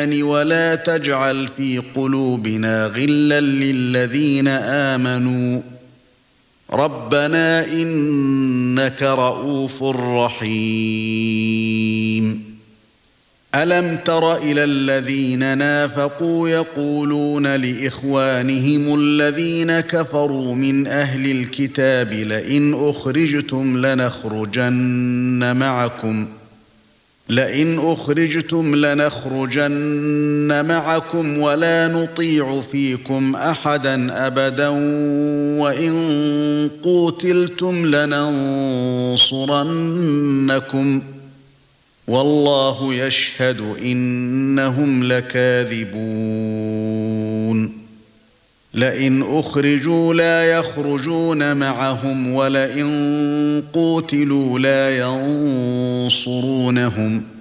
الإيمان ولا تجعل في قلوبنا غلا للذين آمنوا ربنا إنك رؤوف رحيم ألم تر إلى الذين نافقوا يقولون لإخوانهم الذين كفروا من أهل الكتاب لئن أخرجتم لنخرجن معكم ولا نطيع فيكم أحدا أبدا وإن قوتلتم لننصرنكم والله يشهد إنهم لكاذبون لئن أخرجوا لا يخرجون معهم ولئن قوتلوا لا ينصرونهم